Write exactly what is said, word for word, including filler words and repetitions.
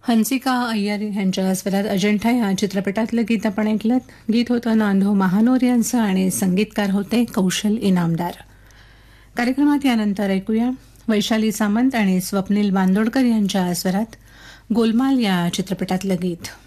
हंसिका अय्यर यांच्या स्वरात अजंठा या चित्रपटातलं गीत आपण ऐकलं. गीत होतं नांदो महानोर यांचं आणि संगीतकार होते कौशल इनामदार. कार्यक्रमात यानंतर ऐकूया वैशाली सामंत आणि स्वप्नील बांदोडकर यांच्या स्वरात गोलमाल या चित्रपटातलं गीत.